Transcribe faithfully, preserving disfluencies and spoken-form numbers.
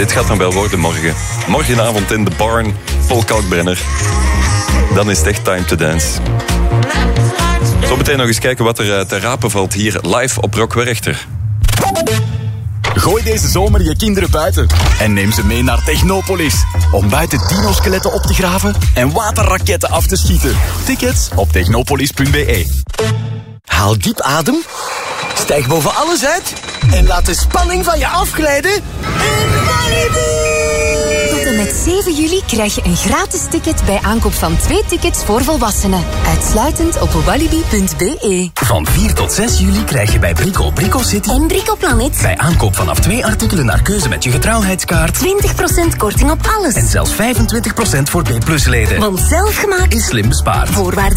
Dit gaat dan wel worden morgen. Morgenavond in de Barn, Paul Kalkbrenner. Dan is het echt time to dance. Zo meteen nog eens kijken wat er te rapen valt hier live op Rock Werchter. Gooi deze zomer je kinderen buiten en neem ze mee naar Technopolis. Om buiten dino-skeletten op te graven en waterraketten af te schieten. Tickets op technopolis punt b e. Haal diep adem, stijg boven alles uit en laat de spanning van je afglijden. En Tot en met zeven juli krijg je een gratis ticket bij aankoop van twee tickets voor volwassenen. Uitsluitend op walibi punt b e. Van vier tot zes juli krijg je bij Brico Brico City En Brico Planet bij aankoop vanaf twee artikelen naar keuze met je getrouwheidskaart twintig procent korting op alles. en zelfs vijfentwintig procent voor B plus leden. Want zelf gemaakt Is slim bespaard. voorwaarden